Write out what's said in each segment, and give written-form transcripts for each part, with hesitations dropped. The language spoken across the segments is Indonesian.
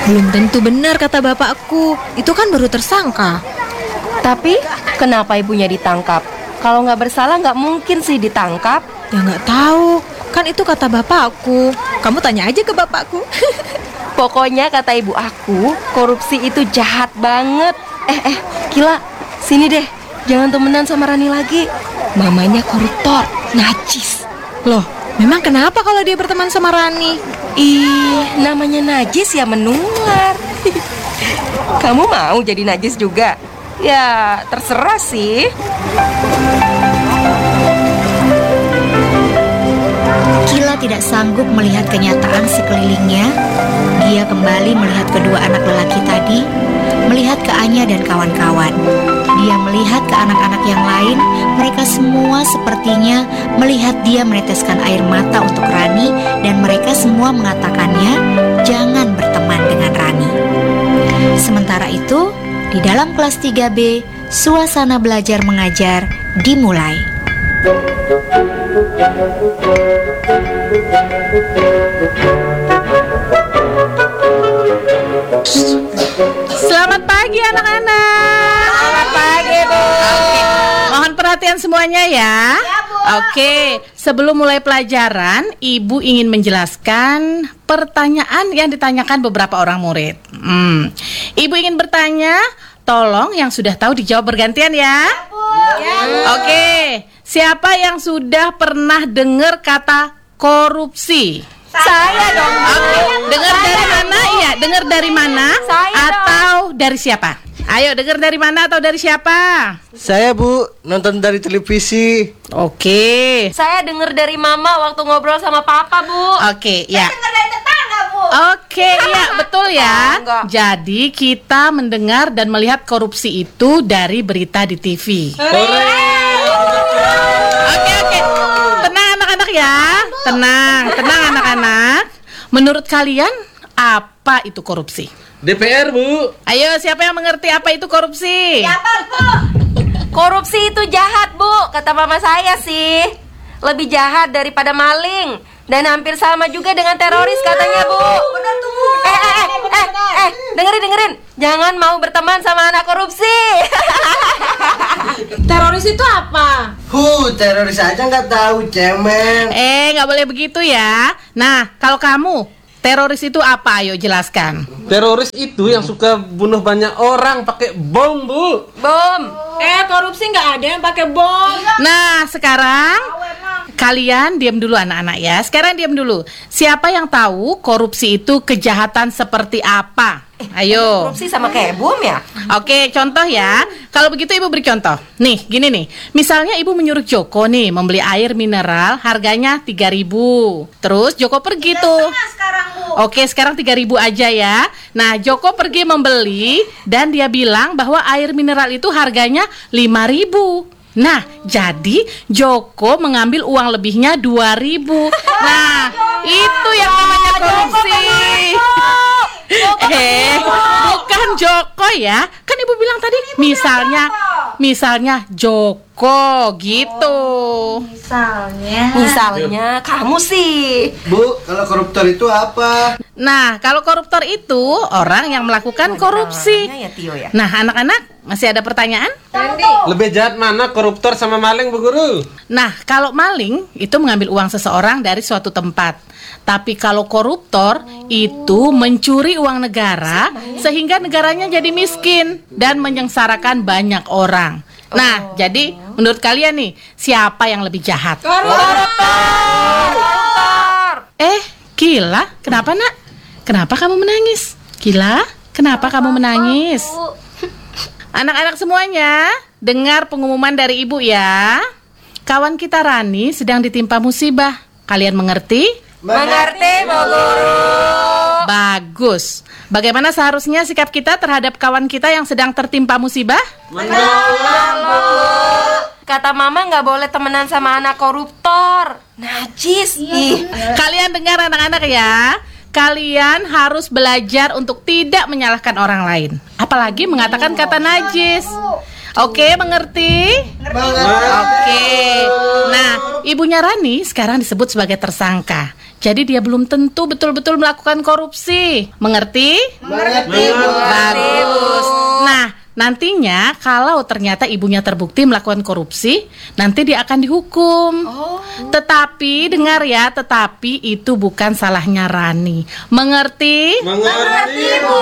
Belum tentu benar kata bapakku. Itu kan baru tersangka. Tapi kenapa ibunya ditangkap? Kalau nggak bersalah nggak mungkin sih ditangkap. Ya nggak tahu. Kan itu kata bapakku. Kamu tanya aja ke bapakku. Pokoknya kata ibu aku, korupsi itu jahat banget. Kila, sini deh. Jangan temenan sama Rani lagi. Mamanya koruptor, najis. Loh, memang kenapa kalau dia berteman sama Rani? Namanya najis ya menular. Kamu mau jadi najis juga? Ya, terserah sih. Kila tidak sanggup melihat kenyataan sekelilingnya. Dia kembali melihat kedua anak lelaki tadi, melihat ke Anya dan kawan-kawan. Dia melihat ke anak-anak yang lain. Mereka semua sepertinya melihat dia meneteskan air mata untuk Rani, dan mereka semua mengatakannya jangan berteman dengan Rani. Sementara itu, di dalam kelas 3B, suasana belajar mengajar dimulai. Selamat pagi anak-anak. Selamat pagi, Bu. Oke, mohon perhatian semuanya ya. Oke, sebelum mulai pelajaran, Ibu ingin menjelaskan pertanyaan yang ditanyakan beberapa orang murid. Ibu ingin bertanya, tolong yang sudah tahu dijawab bergantian ya. Oke, siapa yang sudah pernah dengar kata korupsi? Saya dong. Oke, dengar dari mana? Iya, dengar dari mana? Saya atau dari siapa? Ayo, dengar dari mana atau dari siapa? Saya, Bu, nonton dari televisi. Oke. Saya dengar dari Mama waktu ngobrol sama Papa, Bu. Oke, ya. Dengar dari tetangga, Bu. Oke, iya, betul ya. Enggak. Jadi kita mendengar dan melihat korupsi itu dari berita di TV. Oke. Tenang anak-anak ya. Tenang anak-anak. Menurut kalian apa itu korupsi? DPR, Bu. Ayo, siapa yang mengerti apa itu korupsi? Korupsi itu jahat, Bu. Kata mama saya sih. Lebih jahat daripada maling. Dan hampir sama juga dengan teroris katanya, Bu. Benar tuh, Bu. Dengerin. Jangan mau berteman sama anak korupsi. Teroris itu apa? Teroris aja nggak tahu, cemen. Nggak boleh begitu ya. Nah, kalau kamu, teroris itu apa? Ayo jelaskan. Teroris itu yang suka bunuh banyak orang pakai bom, Bu. Bom. Korupsi nggak ada yang pakai bom. Nah, sekarang kalian diam dulu anak-anak ya. Sekarang diam dulu. Siapa yang tahu korupsi itu kejahatan seperti apa? Ayo. Korupsi sama kayak bom ya? Oke, contoh ya. Kalau begitu Ibu beri contoh. Nih, gini nih. Misalnya Ibu menyuruh Joko nih membeli air mineral harganya 3.000. Terus Joko pergi tuh. Oke, sekarang 3.000 aja ya. Nah, Joko pergi membeli dan dia bilang bahwa air mineral itu harganya 5.000. Nah, jadi Joko mengambil uang lebihnya 2.000. Nah, itu yang namanya korupsi. Bukan Joko ya. Kan Ibu bilang tadi misalnya Joko gitu. Misalnya kamu sih. Bu, kalau koruptor itu apa? Nah, kalau koruptor itu orang yang melakukan korupsi. Ya, Tio ya. Nah, anak-anak masih ada pertanyaan? Lebih jahat mana koruptor sama maling, Bu Guru? Nah, kalau maling itu mengambil uang seseorang dari suatu tempat. Tapi kalau koruptor itu mencuri uang negara sehingga negaranya jadi miskin dan menyengsarakan banyak orang. Nah, jadi menurut kalian nih, siapa yang lebih jahat? Koruptor. Kila, kenapa nak? Kenapa kamu menangis? Kila, kenapa kamu menangis? Anak-anak semuanya, dengar pengumuman dari Ibu ya. Kawan kita Rani sedang ditimpa musibah. Kalian mengerti? Mengerti, Bu Guru. Bagus. Bagaimana seharusnya sikap kita terhadap kawan kita yang sedang tertimpa musibah? Menolong, Bu. Kata Mama nggak boleh temenan sama anak koruptor. Najis. Kalian dengar anak-anak ya. Kalian harus belajar untuk tidak menyalahkan orang lain, apalagi mengatakan kata najis. Oke, mengerti? Oke. Nah, ibunya Rani sekarang disebut sebagai tersangka. Jadi dia belum tentu betul-betul melakukan korupsi. Mengerti? Mengerti, Bu. Bagus. Nah, nantinya kalau ternyata ibunya terbukti melakukan korupsi, nanti dia akan dihukum. Tetapi dengar ya, tetapi itu bukan salahnya Rani. Mengerti? Mengerti, Bu.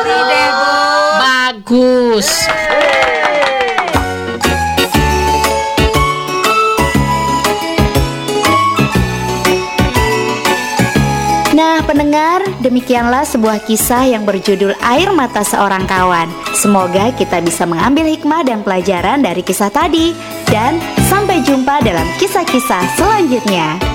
Bagus. Nah, pendengar, demikianlah sebuah kisah yang berjudul Air Mata Seorang Kawan. Semoga kita bisa mengambil hikmah dan pelajaran dari kisah tadi. Dan sampai jumpa dalam kisah-kisah selanjutnya.